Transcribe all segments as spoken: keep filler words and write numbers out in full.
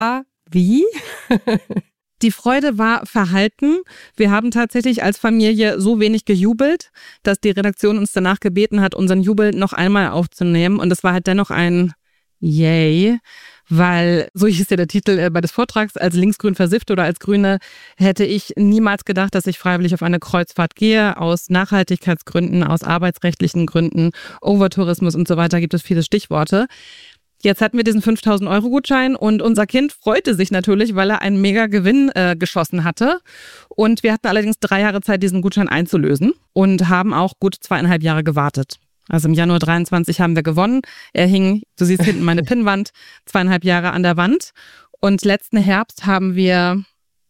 Wie? Die Freude war verhalten. Wir haben tatsächlich als Familie so wenig gejubelt, dass die Redaktion uns danach gebeten hat, unseren Jubel noch einmal aufzunehmen. Und es war halt dennoch ein Yay, weil, so hieß ja der Titel bei des Vortrags, als linksgrün versifft oder als Grüne hätte ich niemals gedacht, dass ich freiwillig auf eine Kreuzfahrt gehe. Aus Nachhaltigkeitsgründen, aus arbeitsrechtlichen Gründen, Overtourismus und so weiter gibt es viele Stichworte. Jetzt hatten wir diesen fünftausend-Euro-Gutschein und unser Kind freute sich natürlich, weil er einen mega Gewinn äh, geschossen hatte. Und wir hatten allerdings drei Jahre Zeit, diesen Gutschein einzulösen und haben auch gut zweieinhalb Jahre gewartet. Also im Januar dreiundzwanzig haben wir gewonnen. Er hing, du siehst hinten meine Pinnwand, zweieinhalb Jahre an der Wand. Und letzten Herbst haben wir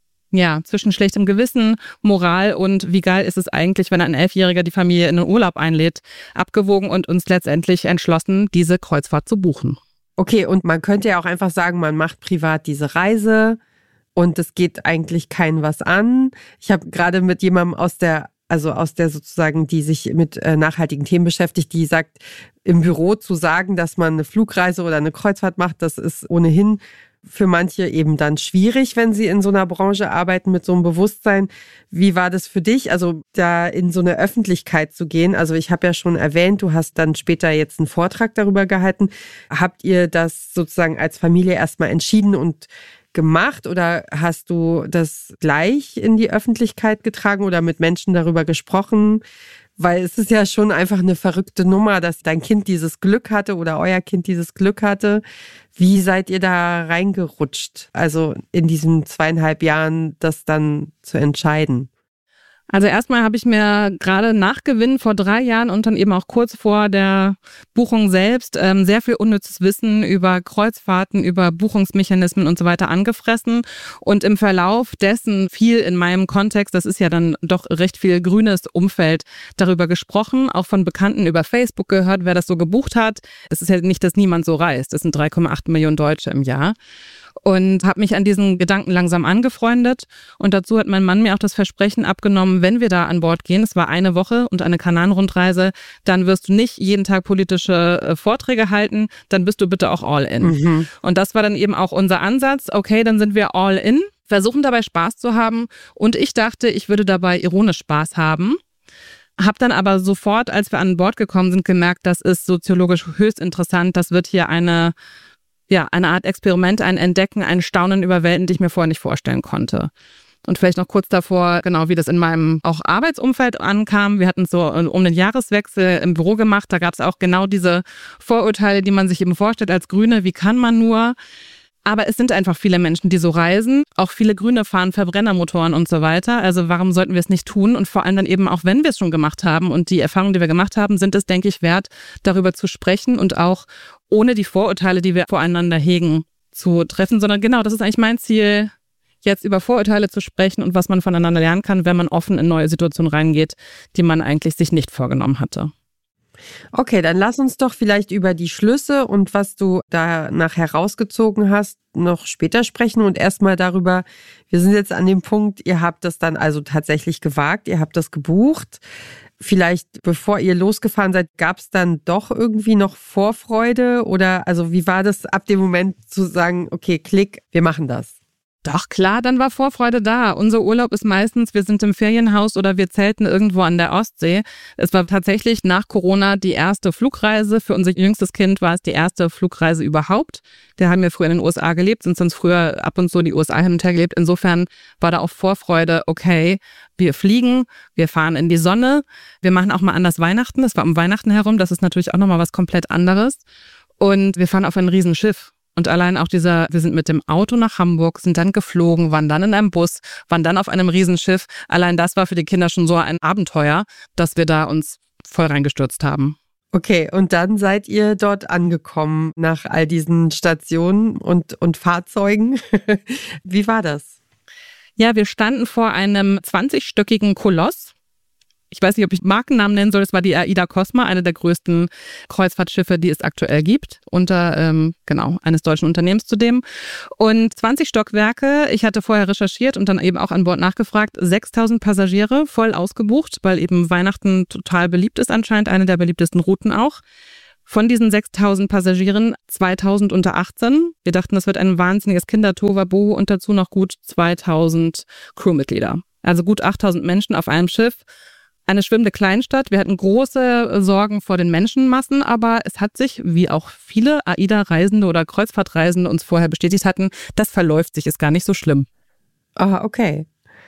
ja zwischen schlechtem Gewissen, Moral und wie geil ist es eigentlich, wenn ein Elfjähriger die Familie in den Urlaub einlädt, abgewogen und uns letztendlich entschlossen, diese Kreuzfahrt zu buchen. Okay, und man könnte ja auch einfach sagen, man macht privat diese Reise und es geht eigentlich keinem was an. Ich habe gerade mit jemandem aus der, also aus der sozusagen, die sich mit äh, nachhaltigen Themen beschäftigt, die sagt, im Büro zu sagen, dass man eine Flugreise oder eine Kreuzfahrt macht, das ist ohnehin für manche eben dann schwierig, wenn sie in so einer Branche arbeiten mit so einem Bewusstsein. Wie war das für dich, also da in so eine Öffentlichkeit zu gehen? Also ich habe ja schon erwähnt, du hast dann später jetzt einen Vortrag darüber gehalten. Habt ihr das sozusagen als Familie erstmal entschieden und gemacht oder hast du das gleich in die Öffentlichkeit getragen oder mit Menschen darüber gesprochen? Weil es ist ja schon einfach eine verrückte Nummer, dass dein Kind dieses Glück hatte oder euer Kind dieses Glück hatte. Wie seid ihr da reingerutscht? Also in diesen zweieinhalb Jahren das dann zu entscheiden? Also erstmal habe ich mir gerade nach Gewinn vor drei Jahren und dann eben auch kurz vor der Buchung selbst ähm, sehr viel unnützes Wissen über Kreuzfahrten, über Buchungsmechanismen und so weiter angefressen und im Verlauf dessen viel in meinem Kontext, das ist ja dann doch recht viel grünes Umfeld, darüber gesprochen, auch von Bekannten über Facebook gehört, wer das so gebucht hat. Es ist ja nicht, dass niemand so reist, es sind drei Komma acht Millionen Deutsche im Jahr. Und habe mich an diesen Gedanken langsam angefreundet. Und dazu hat mein Mann mir auch das Versprechen abgenommen, wenn wir da an Bord gehen, es war eine Woche und eine Kanaren-Rundreise, dann wirst du nicht jeden Tag politische äh, Vorträge halten, dann bist du bitte auch all in. Mhm. Und das war dann eben auch unser Ansatz. Okay, dann sind wir all in, versuchen dabei Spaß zu haben. Und ich dachte, ich würde dabei ironisch Spaß haben. Hab dann aber sofort, als wir an Bord gekommen sind, gemerkt, das ist soziologisch höchst interessant. Das wird hier eine... Ja, eine Art Experiment, ein Entdecken, ein Staunen über Welten, die ich mir vorher nicht vorstellen konnte. Und vielleicht noch kurz davor, genau wie das in meinem auch Arbeitsumfeld ankam. Wir hatten es so um den Jahreswechsel im Büro gemacht. Da gab es auch genau diese Vorurteile, die man sich eben vorstellt als Grüne. Wie kann man nur? Aber es sind einfach viele Menschen, die so reisen. Auch viele Grüne fahren Verbrennermotoren und so weiter. Also warum sollten wir es nicht tun? Und vor allem dann eben auch, wenn wir es schon gemacht haben und die Erfahrungen, die wir gemacht haben, sind es, denke ich, wert, darüber zu sprechen und auch ohne die Vorurteile, die wir voreinander hegen, zu treffen. Sondern genau, das ist eigentlich mein Ziel, jetzt über Vorurteile zu sprechen und was man voneinander lernen kann, wenn man offen in neue Situationen reingeht, die man eigentlich sich nicht vorgenommen hatte. Okay, dann lass uns doch vielleicht über die Schlüsse und was du danach herausgezogen hast, noch später sprechen und erstmal darüber, wir sind jetzt an dem Punkt, ihr habt das dann also tatsächlich gewagt, ihr habt das gebucht. Vielleicht, bevor ihr losgefahren seid, gab es dann doch irgendwie noch Vorfreude oder also wie war das ab dem Moment zu sagen, okay, klick, wir machen das? Doch, klar, dann war Vorfreude da. Unser Urlaub ist meistens, wir sind im Ferienhaus oder wir zelten irgendwo an der Ostsee. Es war tatsächlich nach Corona die erste Flugreise. Für unser jüngstes Kind war es die erste Flugreise überhaupt. Der haben wir früher in den U S A gelebt, sind sonst früher ab und zu die U S A hin und her gelebt. Insofern war da auch Vorfreude, okay, wir fliegen, wir fahren in die Sonne, wir machen auch mal anders Weihnachten. Das war um Weihnachten herum, das ist natürlich auch nochmal was komplett anderes. Und wir fahren auf ein Riesenschiff. Und allein auch dieser, wir sind mit dem Auto nach Hamburg, sind dann geflogen, waren dann in einem Bus, waren dann auf einem Riesenschiff. Allein das war für die Kinder schon so ein Abenteuer, dass wir da uns voll reingestürzt haben. Okay, und dann seid ihr dort angekommen nach all diesen Stationen und, und Fahrzeugen. Wie war das? Ja, wir standen vor einem zwanzigstöckigen Koloss. Ich weiß nicht, ob ich Markennamen nennen soll. Es war die AIDA Cosma, eine der größten Kreuzfahrtschiffe, die es aktuell gibt, unter ähm, genau eines deutschen Unternehmens zudem. Und zwanzig Stockwerke. Ich hatte vorher recherchiert und dann eben auch an Bord nachgefragt. sechstausend Passagiere, voll ausgebucht, weil eben Weihnachten total beliebt ist anscheinend, eine der beliebtesten Routen auch. Von diesen sechstausend Passagieren zweitausend unter achtzehn. Wir dachten, das wird ein wahnsinniges Kindertohuwabohu und dazu noch gut zweitausend Crewmitglieder. Also gut achttausend Menschen auf einem Schiff. Eine schwimmende Kleinstadt. Wir hatten große Sorgen vor den Menschenmassen, aber es hat sich, wie auch viele AIDA-Reisende oder Kreuzfahrtreisende uns vorher bestätigt hatten, das verläuft sich, ist gar nicht so schlimm. Ah, okay.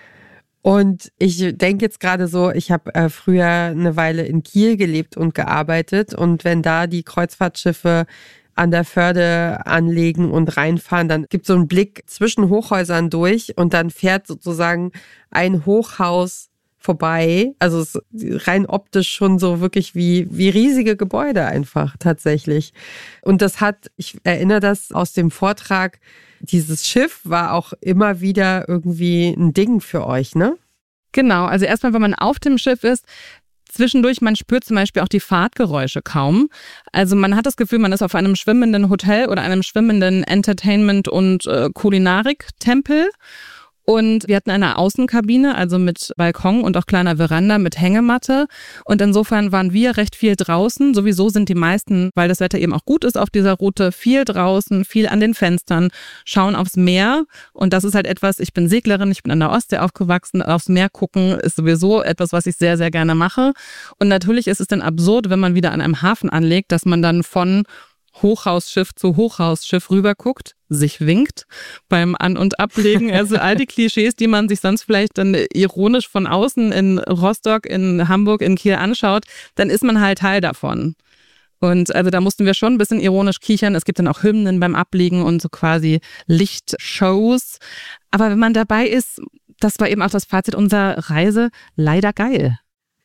Und ich denke jetzt gerade so, ich habe äh, früher eine Weile in Kiel gelebt und gearbeitet und wenn da die Kreuzfahrtschiffe an der Förde anlegen und reinfahren, dann gibt es so einen Blick zwischen Hochhäusern durch und dann fährt sozusagen ein Hochhaus vorbei. Also es ist rein optisch schon so wirklich wie, wie riesige Gebäude einfach tatsächlich. Und das hat, ich erinnere das aus dem Vortrag, dieses Schiff war auch immer wieder irgendwie ein Ding für euch, ne? Genau, also erstmal, wenn man auf dem Schiff ist, zwischendurch, man spürt zum Beispiel auch die Fahrtgeräusche kaum. Also man hat das Gefühl, man ist auf einem schwimmenden Hotel oder einem schwimmenden Entertainment- und äh, Kulinarik-Tempel. Und wir hatten eine Außenkabine, also mit Balkon und auch kleiner Veranda mit Hängematte. Und insofern waren wir recht viel draußen. Sowieso sind die meisten, weil das Wetter eben auch gut ist auf dieser Route, viel draußen, viel an den Fenstern, schauen aufs Meer. Und das ist halt etwas, ich bin Seglerin, ich bin an der Ostsee aufgewachsen. Aufs Meer gucken ist sowieso etwas, was ich sehr, sehr gerne mache. Und natürlich ist es dann absurd, wenn man wieder an einem Hafen anlegt, dass man dann von Hochhausschiff zu Hochhausschiff rüberguckt, sich winkt beim An- und Ablegen. Also all die Klischees, die man sich sonst vielleicht dann ironisch von außen in Rostock, in Hamburg, in Kiel anschaut, dann ist man halt Teil davon. Und also da mussten wir schon ein bisschen ironisch kichern. Es gibt dann auch Hymnen beim Ablegen und so quasi Lichtshows. Aber wenn man dabei ist, das war eben auch das Fazit unserer Reise, leider geil.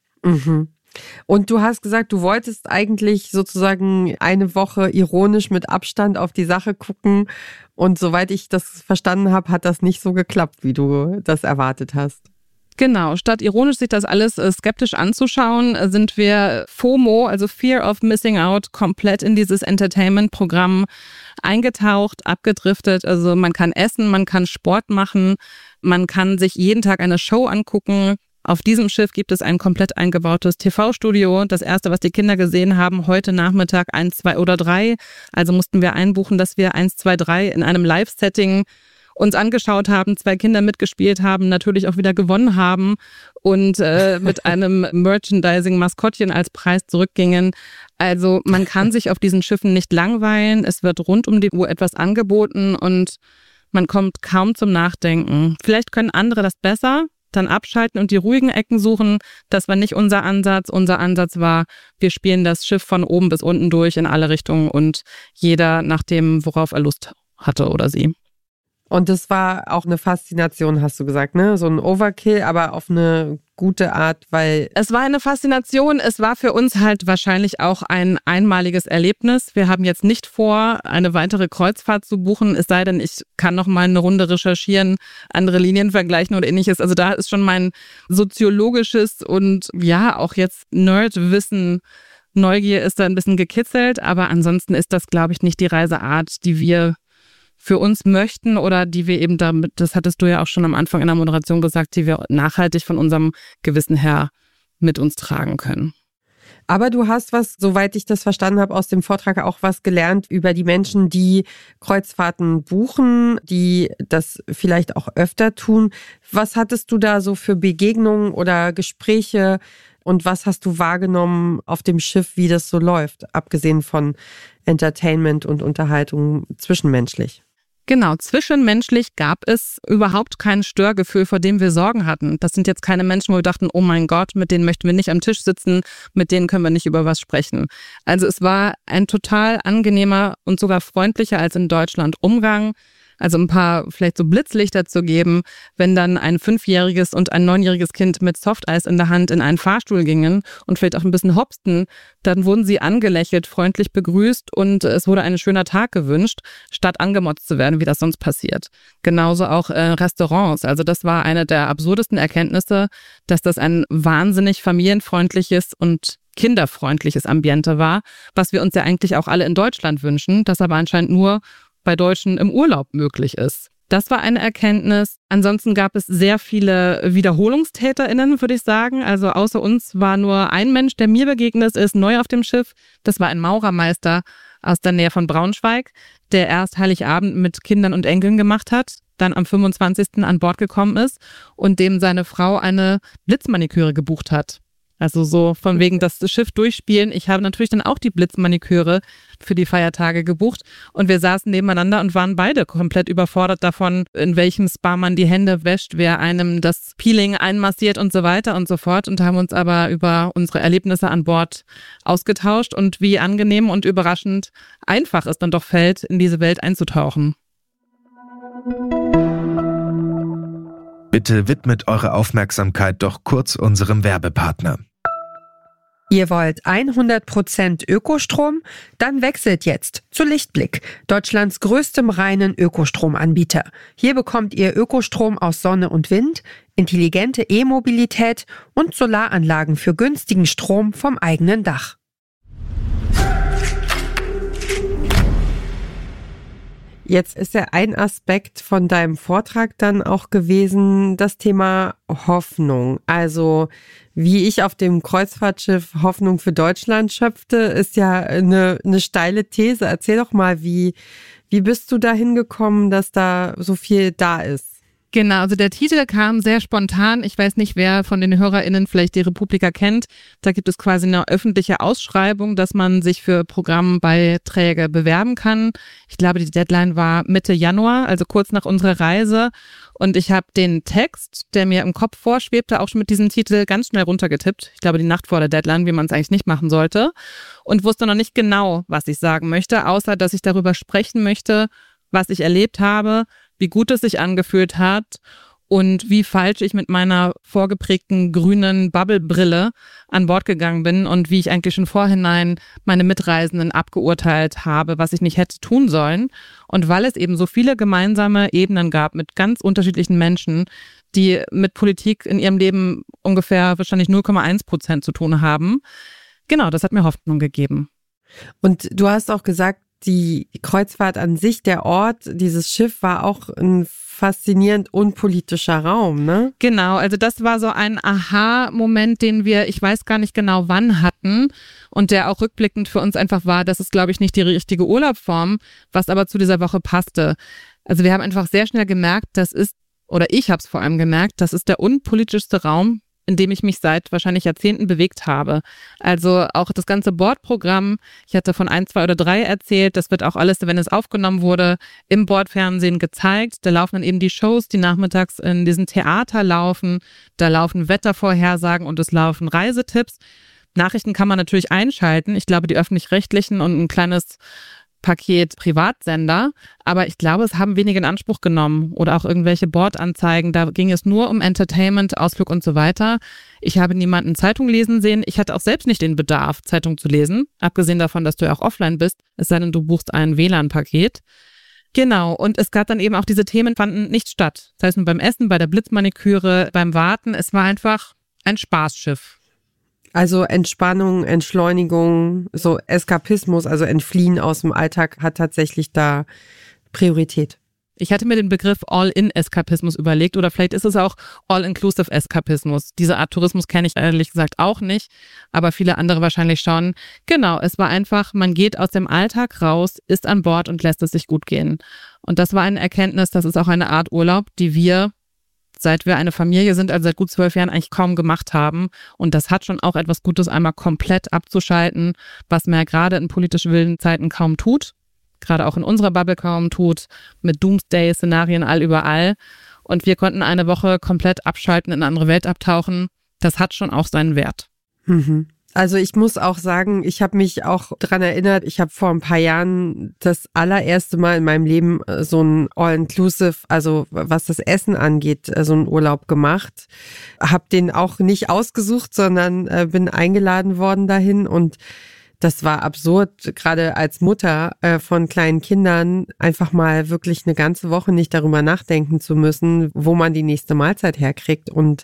Mhm. Und du hast gesagt, du wolltest eigentlich sozusagen eine Woche ironisch mit Abstand auf die Sache gucken. Und soweit ich das verstanden habe, hat das nicht so geklappt, wie du das erwartet hast. Genau, statt ironisch sich das alles äh, skeptisch anzuschauen, äh, sind wir FOMO, also Fear of Missing Out, komplett in dieses Entertainment-Programm eingetaucht, abgedriftet. Also man kann essen, man kann Sport machen, man kann sich jeden Tag eine Show angucken. Auf diesem Schiff gibt es ein komplett eingebautes T V-Studio. Das erste, was die Kinder gesehen haben, heute Nachmittag eins, zwei oder drei. Also mussten wir einbuchen, dass wir eins, zwei, drei in einem Live-Setting uns angeschaut haben, zwei Kinder mitgespielt haben, natürlich auch wieder gewonnen haben und äh, mit einem Merchandising-Maskottchen als Preis zurückgingen. Also man kann sich auf diesen Schiffen nicht langweilen. Es wird rund um die Uhr etwas angeboten und man kommt kaum zum Nachdenken. Vielleicht können andere das besser, dann abschalten und die ruhigen Ecken suchen. Das war nicht unser Ansatz. Unser Ansatz war, wir spielen das Schiff von oben bis unten durch in alle Richtungen und jeder nach dem, worauf er Lust hatte oder sie. Und das war auch eine Faszination, hast du gesagt, ne? So ein Overkill, aber auf eine gute Art, weil... Es war eine Faszination. Es war für uns halt wahrscheinlich auch ein einmaliges Erlebnis. Wir haben jetzt nicht vor, eine weitere Kreuzfahrt zu buchen, es sei denn, ich kann noch mal eine Runde recherchieren, andere Linien vergleichen oder ähnliches. Also da ist schon mein soziologisches und ja, auch jetzt Nerdwissen, Neugier ist da ein bisschen gekitzelt. Aber ansonsten ist das, glaube ich, nicht die Reiseart, die wir für uns möchten oder die wir eben damit, das hattest du ja auch schon am Anfang in der Moderation gesagt, die wir nachhaltig von unserem Gewissen her mit uns tragen können. Aber du hast was, soweit ich das verstanden habe, aus dem Vortrag auch was gelernt über die Menschen, die Kreuzfahrten buchen, die das vielleicht auch öfter tun. Was hattest du da so für Begegnungen oder Gespräche und was hast du wahrgenommen auf dem Schiff, wie das so läuft, abgesehen von Entertainment und Unterhaltung zwischenmenschlich? Genau, zwischenmenschlich gab es überhaupt kein Störgefühl, vor dem wir Sorgen hatten. Das sind jetzt keine Menschen, wo wir dachten, oh mein Gott, mit denen möchten wir nicht am Tisch sitzen, mit denen können wir nicht über was sprechen. Also es war ein total angenehmer und sogar freundlicher als in Deutschland Umgang. Also ein paar vielleicht so Blitzlichter zu geben, wenn dann ein fünfjähriges und ein neunjähriges Kind mit Softeis in der Hand in einen Fahrstuhl gingen und vielleicht auch ein bisschen hopsten, dann wurden sie angelächelt, freundlich begrüßt und es wurde ein schöner Tag gewünscht, statt angemotzt zu werden, wie das sonst passiert. Genauso auch äh, Restaurants. Also das war eine der absurdesten Erkenntnisse, dass das ein wahnsinnig familienfreundliches und kinderfreundliches Ambiente war, was wir uns ja eigentlich auch alle in Deutschland wünschen, das aber anscheinend nur bei Deutschen im Urlaub möglich ist. Das war eine Erkenntnis. Ansonsten gab es sehr viele WiederholungstäterInnen, würde ich sagen. Also außer uns war nur ein Mensch, der mir begegnet ist, neu auf dem Schiff. Das war ein Maurermeister aus der Nähe von Braunschweig, der erst Heiligabend mit Kindern und Enkeln gemacht hat, dann am fünfundzwanzigsten an Bord gekommen ist und dem seine Frau eine Blitzmaniküre gebucht hat. Also so von wegen das Schiff durchspielen. Ich habe natürlich dann auch die Blitzmaniküre für die Feiertage gebucht und wir saßen nebeneinander und waren beide komplett überfordert davon, in welchem Spa man die Hände wäscht, wer einem das Peeling einmassiert und so weiter und so fort und haben uns aber über unsere Erlebnisse an Bord ausgetauscht und wie angenehm und überraschend einfach es dann doch fällt, in diese Welt einzutauchen. Bitte widmet eure Aufmerksamkeit doch kurz unserem Werbepartner. Ihr wollt hundert Prozent Ökostrom? Dann wechselt jetzt zu Lichtblick, Deutschlands größtem reinen Ökostromanbieter. Hier bekommt ihr Ökostrom aus Sonne und Wind, intelligente E-Mobilität und Solaranlagen für günstigen Strom vom eigenen Dach. Jetzt ist ja ein Aspekt von deinem Vortrag dann auch gewesen, das Thema Hoffnung. Also wie ich auf dem Kreuzfahrtschiff Hoffnung für Deutschland schöpfte, ist ja eine, eine steile These. Erzähl doch mal, wie, wie bist du da hingekommen, dass da so viel da ist? Genau, also der Titel kam sehr spontan. Ich weiß nicht, wer von den HörerInnen vielleicht die Republika kennt. Da gibt es quasi eine öffentliche Ausschreibung, dass man sich für Programmbeiträge bewerben kann. Ich glaube, die Deadline war Mitte Januar, also kurz nach unserer Reise. Und ich habe den Text, der mir im Kopf vorschwebte, auch schon mit diesem Titel ganz schnell runtergetippt. Ich glaube, die Nacht vor der Deadline, wie man es eigentlich nicht machen sollte. Und wusste noch nicht genau, was ich sagen möchte, außer dass ich darüber sprechen möchte, was ich erlebt habe, wie gut es sich angefühlt hat und wie falsch ich mit meiner vorgeprägten grünen Bubble-Brille an Bord gegangen bin und wie ich eigentlich schon vorhinein meine Mitreisenden abgeurteilt habe, was ich nicht hätte tun sollen. Und weil es eben so viele gemeinsame Ebenen gab mit ganz unterschiedlichen Menschen, die mit Politik in ihrem Leben ungefähr wahrscheinlich null Komma eins Prozent zu tun haben. Genau, das hat mir Hoffnung gegeben. Und du hast auch gesagt, die Kreuzfahrt an sich, der Ort, dieses Schiff war auch ein faszinierend unpolitischer Raum, ne? Genau, also das war so ein Aha-Moment, den wir, ich weiß gar nicht genau wann hatten und der auch rückblickend für uns einfach war, das ist, glaube ich, nicht die richtige Urlaubsform, was aber zu dieser Woche passte. Also wir haben einfach sehr schnell gemerkt, das ist, oder ich habe es vor allem gemerkt, das ist der unpolitischste Raum, in dem ich mich seit wahrscheinlich Jahrzehnten bewegt habe. Also auch das ganze Bordprogramm, ich hatte von ein, zwei oder drei erzählt, das wird auch alles, wenn es aufgenommen wurde, im Bordfernsehen gezeigt. Da laufen dann eben die Shows, die nachmittags in diesen Theater laufen. Da laufen Wettervorhersagen und es laufen Reisetipps. Nachrichten kann man natürlich einschalten. Ich glaube, die öffentlich-rechtlichen und ein kleines Paket Privatsender, aber ich glaube, es haben wenige in Anspruch genommen oder auch irgendwelche Bordanzeigen. Da ging es nur um Entertainment, Ausflug und so weiter. Ich habe niemanden Zeitung lesen sehen. Ich hatte auch selbst nicht den Bedarf, Zeitung zu lesen, abgesehen davon, dass du ja auch offline bist, es sei denn, du buchst ein W L A N-Paket. Genau, und es gab dann eben auch diese Themen, fanden nicht statt. Das heißt, beim Essen, bei der Blitzmaniküre, beim Warten, es war einfach ein Spaßschiff. Also Entspannung, Entschleunigung, so Eskapismus, also Entfliehen aus dem Alltag hat tatsächlich da Priorität. Ich hatte mir den Begriff All-in-Eskapismus überlegt oder vielleicht ist es auch All-inclusive-Eskapismus. Diese Art Tourismus kenne ich ehrlich gesagt auch nicht, aber viele andere wahrscheinlich schon. Genau, es war einfach, man geht aus dem Alltag raus, ist an Bord und lässt es sich gut gehen. Und das war eine Erkenntnis, das ist auch eine Art Urlaub, die wir, seit wir eine Familie sind, also seit gut zwölf Jahren eigentlich kaum gemacht haben. Und das hat schon auch etwas Gutes, einmal komplett abzuschalten, was man ja gerade in politisch wilden Zeiten kaum tut. Gerade auch in unserer Bubble kaum tut, mit Doomsday-Szenarien all überall. Und wir konnten eine Woche komplett abschalten, in eine andere Welt abtauchen. Das hat schon auch seinen Wert. Mhm. Also ich muss auch sagen, ich habe mich auch dran erinnert, ich habe vor ein paar Jahren das allererste Mal in meinem Leben so ein All-Inclusive, also was das Essen angeht, so einen Urlaub gemacht. Habe den auch nicht ausgesucht, sondern äh, bin eingeladen worden dahin und das war absurd, gerade als Mutter äh, von kleinen Kindern einfach mal wirklich eine ganze Woche nicht darüber nachdenken zu müssen, wo man die nächste Mahlzeit herkriegt und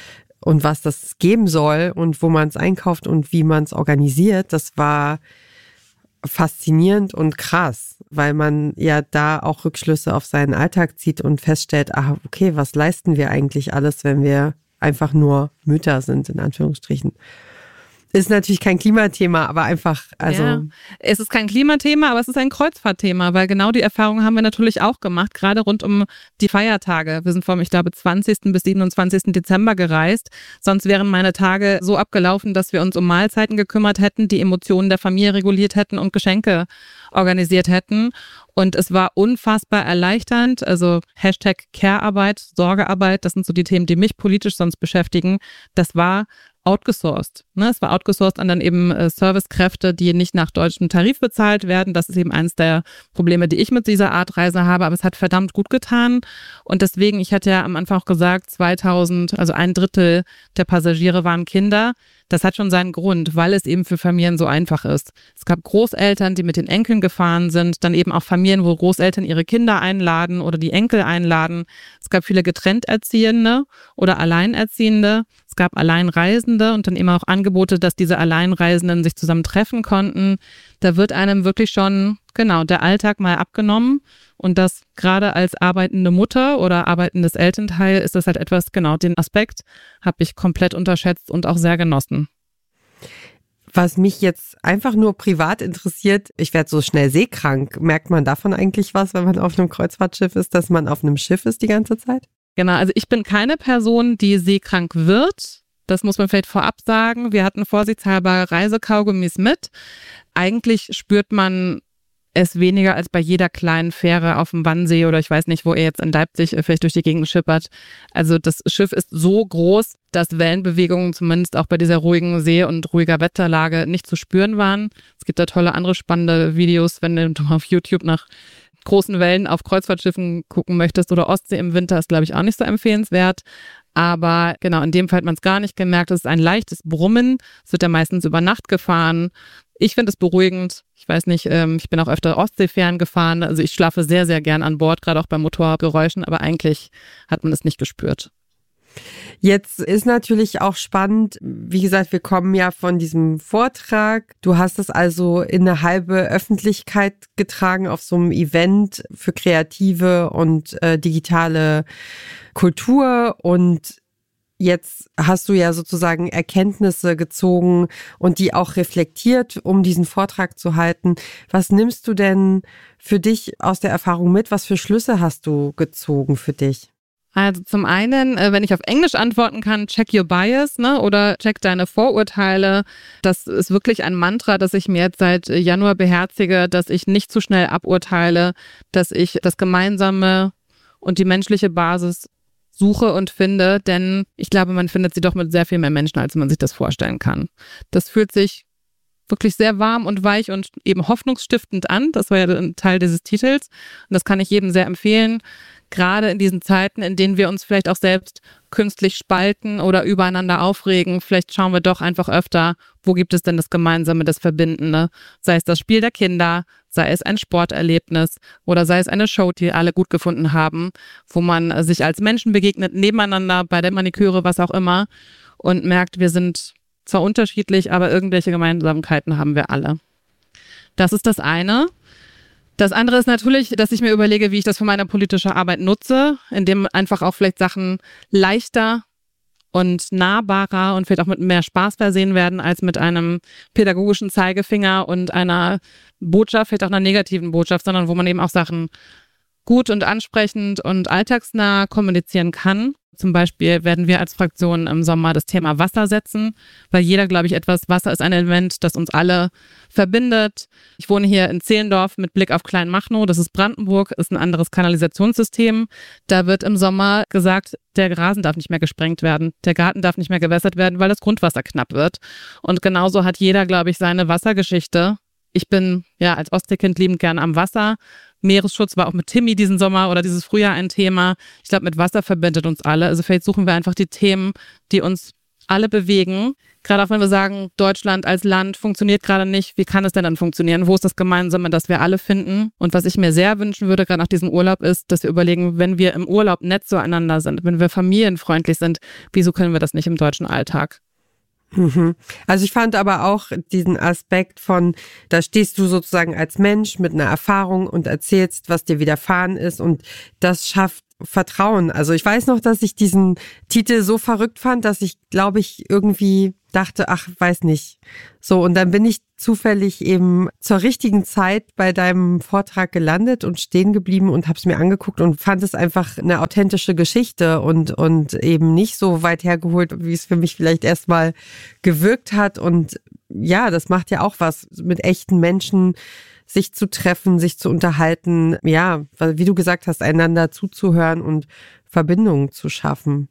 und was das geben soll und wo man es einkauft und wie man es organisiert. Das war faszinierend und krass, weil man ja da auch Rückschlüsse auf seinen Alltag zieht und feststellt, ah, okay, was leisten wir eigentlich alles, wenn wir einfach nur Mütter sind, in Anführungsstrichen. Ist natürlich kein Klimathema, aber einfach, also. Ja, es ist kein Klimathema, aber es ist ein Kreuzfahrtthema, weil genau die Erfahrung haben wir natürlich auch gemacht, gerade rund um die Feiertage. Wir sind vom, ich glaube, zwanzigsten bis siebenundzwanzigsten Dezember gereist. Sonst wären meine Tage so abgelaufen, dass wir uns um Mahlzeiten gekümmert hätten, die Emotionen der Familie reguliert hätten und Geschenke organisiert hätten. Und es war unfassbar erleichternd, also Hashtag Care-Arbeit, Sorgearbeit, das sind so die Themen, die mich politisch sonst beschäftigen. Das war outgesourced. Ne? Es war outgesourced an dann eben äh, Servicekräfte, die nicht nach deutschem Tarif bezahlt werden. Das ist eben eines der Probleme, die ich mit dieser Art Reise habe, aber es hat verdammt gut getan. Und deswegen, ich hatte ja am Anfang auch gesagt, zweitausend, also ein Drittel der Passagiere waren Kinder. Das hat schon seinen Grund, weil es eben für Familien so einfach ist. Es gab Großeltern, die mit den Enkeln gefahren sind, dann eben auch Familien, wo Großeltern ihre Kinder einladen oder die Enkel einladen. Es gab viele Getrennterziehende oder Alleinerziehende. Es gab Alleinreisende und dann eben auch Angebote, dass diese Alleinreisenden sich zusammen treffen konnten. Da wird einem wirklich schon, genau, der Alltag mal abgenommen. Und das gerade als arbeitende Mutter oder arbeitendes Elternteil ist das halt etwas, genau, den Aspekt habe ich komplett unterschätzt und auch sehr genossen. Was mich jetzt einfach nur privat interessiert, ich werde so schnell seekrank. Merkt man davon eigentlich was, wenn man auf einem Kreuzfahrtschiff ist, dass man auf einem Schiff ist die ganze Zeit? Genau, also ich bin keine Person, die seekrank wird. Das muss man vielleicht vorab sagen. Wir hatten vorsichtshalber Reisekaugummis mit. Eigentlich spürt man es weniger als bei jeder kleinen Fähre auf dem Wannsee oder ich weiß nicht, wo ihr jetzt in Leipzig vielleicht durch die Gegend schippert. Also das Schiff ist so groß, dass Wellenbewegungen zumindest auch bei dieser ruhigen See und ruhiger Wetterlage nicht zu spüren waren. Es gibt da tolle andere spannende Videos, wenn du auf YouTube nach großen Wellen auf Kreuzfahrtschiffen gucken möchtest oder Ostsee im Winter, ist glaube ich auch nicht so empfehlenswert. Aber genau, in dem Fall hat man es gar nicht gemerkt. Es ist ein leichtes Brummen. Es wird ja meistens über Nacht gefahren. Ich finde es beruhigend. Ich weiß nicht, ähm, ich bin auch öfter Ostseefähren gefahren. Also ich schlafe sehr, sehr gern an Bord, gerade auch bei Motorgeräuschen. Aber eigentlich hat man es nicht gespürt. Jetzt ist natürlich auch spannend, wie gesagt, wir kommen ja von diesem Vortrag. Du hast es also in eine halbe Öffentlichkeit getragen auf so einem Event für kreative und äh, digitale Kultur und jetzt hast du ja sozusagen Erkenntnisse gezogen und die auch reflektiert, um diesen Vortrag zu halten. Was nimmst du denn für dich aus der Erfahrung mit? Was für Schlüsse hast du gezogen für dich? Also zum einen, wenn ich auf Englisch antworten kann, check your bias, ne, oder check deine Vorurteile. Das ist wirklich ein Mantra, das ich mir jetzt seit Januar beherzige, dass ich nicht zu schnell aburteile, dass ich das Gemeinsame und die menschliche Basis suche und finde, denn ich glaube, man findet sie doch mit sehr viel mehr Menschen, als man sich das vorstellen kann. Das fühlt sich wirklich sehr warm und weich und eben hoffnungsstiftend an. Das war ja ein Teil dieses Titels und das kann ich jedem sehr empfehlen. Gerade in diesen Zeiten, in denen wir uns vielleicht auch selbst künstlich spalten oder übereinander aufregen, vielleicht schauen wir doch einfach öfter, wo gibt es denn das Gemeinsame, das Verbindende? Sei es das Spiel der Kinder, sei es ein Sporterlebnis oder sei es eine Show, die alle gut gefunden haben, wo man sich als Menschen begegnet, nebeneinander, bei der Maniküre, was auch immer und merkt, wir sind zwar unterschiedlich, aber irgendwelche Gemeinsamkeiten haben wir alle. Das ist das eine. Das andere ist natürlich, dass ich mir überlege, wie ich das für meine politische Arbeit nutze, indem einfach auch vielleicht Sachen leichter und nahbarer und vielleicht auch mit mehr Spaß versehen werden, als mit einem pädagogischen Zeigefinger und einer Botschaft, vielleicht auch einer negativen Botschaft, sondern wo man eben auch Sachen gut und ansprechend und alltagsnah kommunizieren kann. Zum Beispiel werden wir als Fraktion im Sommer das Thema Wasser setzen, weil jeder, glaube ich, etwas, Wasser ist ein Element, das uns alle verbindet. Ich wohne hier in Zehlendorf mit Blick auf Kleinmachnow, das ist Brandenburg, ist ein anderes Kanalisationssystem. Da wird im Sommer gesagt, der Rasen darf nicht mehr gesprengt werden, der Garten darf nicht mehr gewässert werden, weil das Grundwasser knapp wird. Und genauso hat jeder, glaube ich, seine Wassergeschichte. Ich bin ja als Ostseekind liebend gern am Wasser. Meeresschutz war auch mit Timmy diesen Sommer oder dieses Frühjahr ein Thema. Ich glaube, mit Wasser verbindet uns alle. Also vielleicht suchen wir einfach die Themen, die uns alle bewegen. Gerade auch wenn wir sagen, Deutschland als Land funktioniert gerade nicht. Wie kann es denn dann funktionieren? Wo ist das Gemeinsame, das wir alle finden? Und was ich mir sehr wünschen würde, gerade nach diesem Urlaub, ist, dass wir überlegen, wenn wir im Urlaub nett zueinander sind, wenn wir familienfreundlich sind, wieso können wir das nicht im deutschen Alltag? Mhm. Also ich fand aber auch diesen Aspekt von, da stehst du sozusagen als Mensch mit einer Erfahrung und erzählst, was dir widerfahren ist und das schafft Vertrauen. Also ich weiß noch, dass ich diesen Titel so verrückt fand, dass ich, glaube ich, irgendwie dachte, ach, weiß nicht. So, und dann bin ich zufällig eben zur richtigen Zeit bei deinem Vortrag gelandet und stehen geblieben und habe es mir angeguckt und fand es einfach eine authentische Geschichte und, und eben nicht so weit hergeholt, wie es für mich vielleicht erstmal gewirkt hat. Und ja, das macht ja auch was, mit echten Menschen sich zu treffen, sich zu unterhalten, ja, wie du gesagt hast, einander zuzuhören und Verbindungen zu schaffen.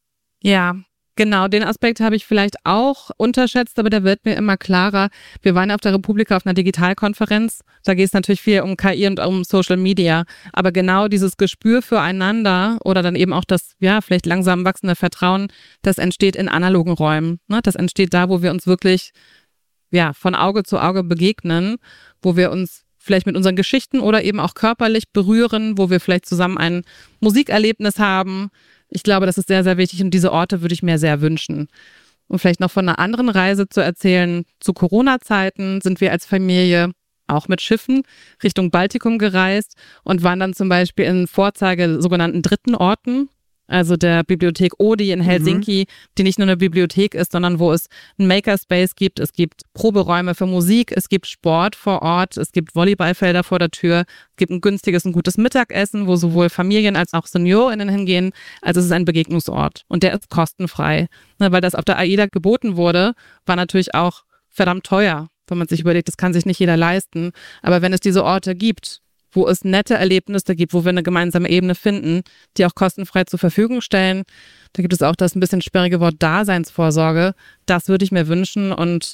Ja, genau, den Aspekt habe ich vielleicht auch unterschätzt, aber der wird mir immer klarer. Wir waren auf der Republika auf einer Digitalkonferenz, da geht es natürlich viel um K I und um Social Media, aber genau dieses Gespür füreinander oder dann eben auch das, ja, vielleicht langsam wachsende Vertrauen, das entsteht in analogen Räumen, ne? Das entsteht da, wo wir uns wirklich ja, von Auge zu Auge begegnen, wo wir uns vielleicht mit unseren Geschichten oder eben auch körperlich berühren, wo wir vielleicht zusammen ein Musikerlebnis haben. Ich glaube, das ist sehr, sehr wichtig und diese Orte würde ich mir sehr wünschen. Und vielleicht noch von einer anderen Reise zu erzählen. Zu Corona-Zeiten sind wir als Familie auch mit Schiffen Richtung Baltikum gereist und waren dann zum Beispiel in Vorzeige sogenannten dritten Orten, also der Bibliothek Oodi in Helsinki, mhm. die nicht nur eine Bibliothek ist, sondern wo es einen Makerspace gibt, es gibt Proberäume für Musik, es gibt Sport vor Ort, es gibt Volleyballfelder vor der Tür, es gibt ein günstiges und gutes Mittagessen, wo sowohl Familien als auch SeniorInnen hingehen. Also es ist ein Begegnungsort und der ist kostenfrei. Ne, weil das auf der AIDA geboten wurde, war natürlich auch verdammt teuer, wenn man sich überlegt, das kann sich nicht jeder leisten. Aber wenn es diese Orte gibt, wo es nette Erlebnisse gibt, wo wir eine gemeinsame Ebene finden, die auch kostenfrei zur Verfügung stellen. Da gibt es auch das ein bisschen sperrige Wort Daseinsvorsorge. Das würde ich mir wünschen und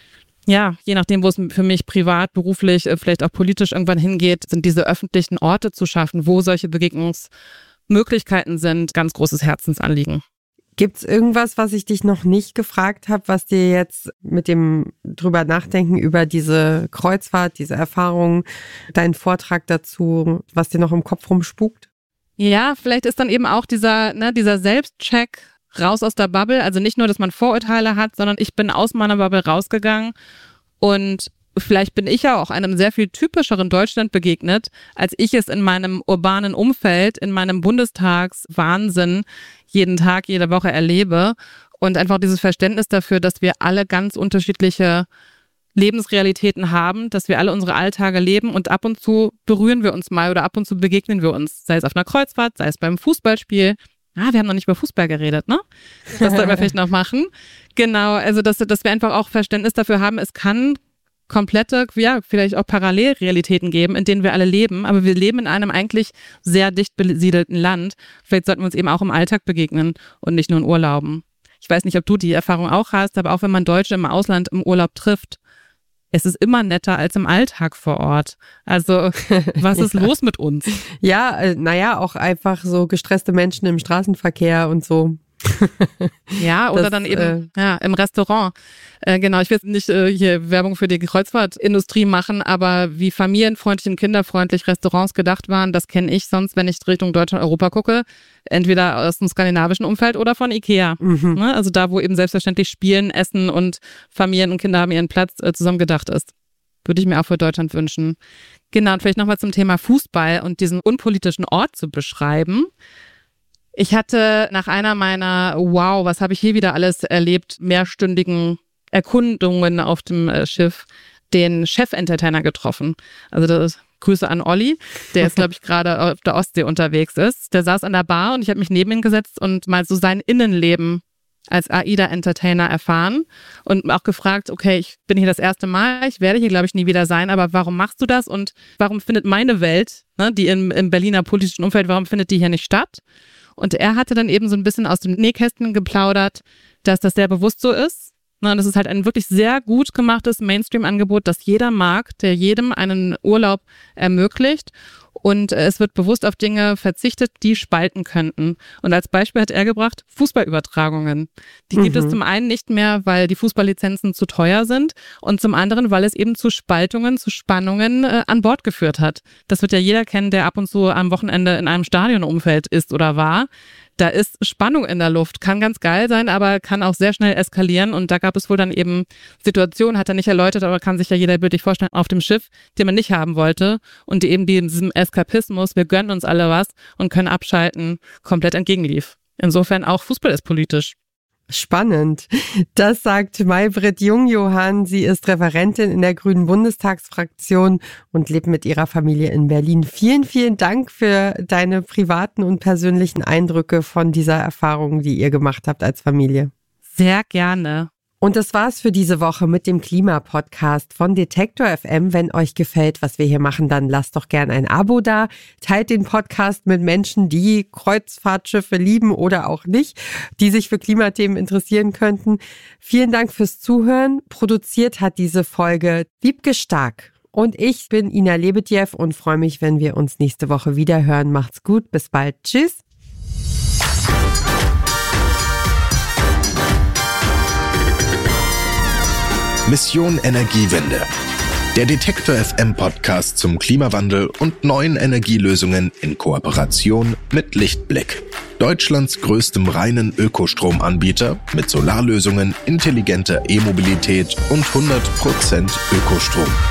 ja, je nachdem, wo es für mich privat, beruflich, vielleicht auch politisch irgendwann hingeht, sind diese öffentlichen Orte zu schaffen, wo solche Begegnungsmöglichkeiten sind, ganz großes Herzensanliegen. Gibt es irgendwas, was ich dich noch nicht gefragt habe, was dir jetzt mit dem drüber nachdenken über diese Kreuzfahrt, diese Erfahrung, deinen Vortrag dazu, was dir noch im Kopf rumspukt? Ja, vielleicht ist dann eben auch dieser, ne, dieser Selbstcheck raus aus der Bubble. Also nicht nur, dass man Vorurteile hat, sondern ich bin aus meiner Bubble rausgegangen und vielleicht bin ich ja auch einem sehr viel typischeren Deutschland begegnet, als ich es in meinem urbanen Umfeld, in meinem Bundestagswahnsinn jeden Tag, jede Woche erlebe. Und einfach dieses Verständnis dafür, dass wir alle ganz unterschiedliche Lebensrealitäten haben, dass wir alle unsere Alltage leben und ab und zu berühren wir uns mal oder ab und zu begegnen wir uns, sei es auf einer Kreuzfahrt, sei es beim Fußballspiel. Ah, wir haben noch nicht über Fußball geredet, ne? Das sollten wir vielleicht noch machen. Genau, also dass, dass wir einfach auch Verständnis dafür haben, es kann komplette, ja, vielleicht auch Parallelrealitäten geben, in denen wir alle leben, aber wir leben in einem eigentlich sehr dicht besiedelten Land. Vielleicht sollten wir uns eben auch im Alltag begegnen und nicht nur in Urlauben. Ich weiß nicht, ob du die Erfahrung auch hast, aber auch wenn man Deutsche im Ausland im Urlaub trifft, es ist immer netter als im Alltag vor Ort. Also, was ist ja. los mit uns? Ja, äh, naja, auch einfach so gestresste Menschen im Straßenverkehr und so. Ja, oder das, dann eben äh, ja, im Restaurant. Äh, genau, ich will jetzt nicht äh, hier Werbung für die Kreuzfahrtindustrie machen, aber wie familienfreundlich und kinderfreundlich Restaurants gedacht waren, das kenne ich sonst, wenn ich Richtung Deutschland, Europa gucke, entweder aus dem skandinavischen Umfeld oder von Ikea. Mhm. Ne? Also da, wo eben selbstverständlich Spielen, Essen und Familien und Kinder haben ihren Platz äh, zusammen gedacht ist. Würde ich mir auch für Deutschland wünschen. Genau, und vielleicht nochmal zum Thema Fußball und diesen unpolitischen Ort zu beschreiben. Ich hatte nach einer meiner, wow, was habe ich hier wieder alles erlebt, mehrstündigen Erkundungen auf dem Schiff, den Chef-Entertainer getroffen. Also das Grüße an Olli, der jetzt, glaube ich, gerade auf der Ostsee unterwegs ist. Der saß an der Bar und ich habe mich neben ihn gesetzt und mal so sein Innenleben als AIDA-Entertainer erfahren und auch gefragt, okay, ich bin hier das erste Mal, ich werde hier, glaube ich, nie wieder sein, aber warum machst du das und warum findet meine Welt, ne, die im, im Berliner politischen Umfeld, warum findet die hier nicht statt? Und er hatte dann eben so ein bisschen aus dem Nähkästchen geplaudert, dass das sehr bewusst so ist. Und das ist halt ein wirklich sehr gut gemachtes Mainstream-Angebot, das jeder mag, der jedem einen Urlaub ermöglicht. und es wird bewusst auf Dinge verzichtet, die spalten könnten. Und als Beispiel hat er gebracht, Fußballübertragungen. Die gibt mhm. es zum einen nicht mehr, weil die Fußballlizenzen zu teuer sind und zum anderen, weil es eben zu Spaltungen, zu Spannungen äh, an Bord geführt hat. Das wird ja jeder kennen, der ab und zu am Wochenende in einem Stadionumfeld ist oder war. Da ist Spannung in der Luft, kann ganz geil sein, aber kann auch sehr schnell eskalieren und da gab es wohl dann eben Situationen, hat er nicht erläutert, aber kann sich ja jeder bildlich vorstellen, auf dem Schiff, die man nicht haben wollte und die eben diesem Eskapismus, wir gönnen uns alle was und können abschalten, komplett entgegenlief. Insofern auch Fußball ist politisch. Spannend. Das sagt Maybrit Jungjohann. Sie ist Referentin in der Grünen Bundestagsfraktion und lebt mit ihrer Familie in Berlin. Vielen, vielen Dank für deine privaten und persönlichen Eindrücke von dieser Erfahrung, die ihr gemacht habt als Familie. Sehr gerne. Und das war's für diese Woche mit dem Klima-Podcast von Detektor F M. Wenn euch gefällt, was wir hier machen, dann lasst doch gern ein Abo da. Teilt den Podcast mit Menschen, die Kreuzfahrtschiffe lieben oder auch nicht, die sich für Klimathemen interessieren könnten. Vielen Dank fürs Zuhören. Produziert hat diese Folge Wiebke Stark. Und ich bin Ina Lebedjew und freue mich, wenn wir uns nächste Woche wieder hören. Macht's gut, bis bald. Tschüss. Mission Energiewende. Der Detektor F M Podcast zum Klimawandel und neuen Energielösungen in Kooperation mit Lichtblick. Deutschlands größtem reinen Ökostromanbieter mit Solarlösungen, intelligenter E-Mobilität und hundert Prozent Ökostrom.